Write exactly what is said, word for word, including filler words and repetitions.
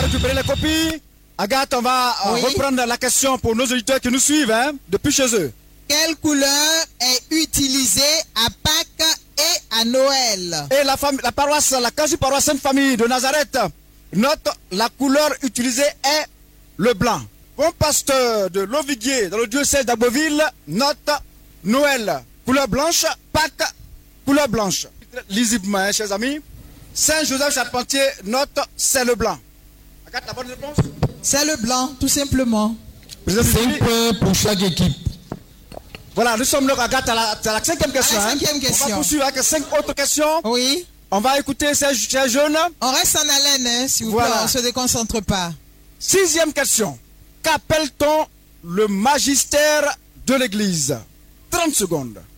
récupérer les copies. Agathe, on va oui. reprendre la question pour nos auditeurs qui nous suivent hein, depuis chez eux. Quelle couleur est utilisée à Pâques et à Noël? Et la, la paroisse, la quasi-paroisse Sainte-Famille de Nazareth note la couleur utilisée est le blanc. Bon pasteur de Loviguier dans le diocèse d'Abbeville note Noël, couleur blanche, Pâques, couleur blanche. Lisiblement, hein, chers amis. Saint-Joseph Charpentier note c'est le blanc. Agathe, la bonne réponse? C'est le blanc, tout simplement. cinq points pour chaque équipe. Voilà, nous sommes là, Agathe, à la, à la cinquième question. À la cinquième hein. question. On va poursuivre avec cinq autres questions. Oui. On va écouter ces, ces jeunes. On reste en haleine, hein, s'il vous voilà. plaît, on ne se déconcentre pas. Sixième question. Qu'appelle-t-on le magistère de l'Église? trente secondes.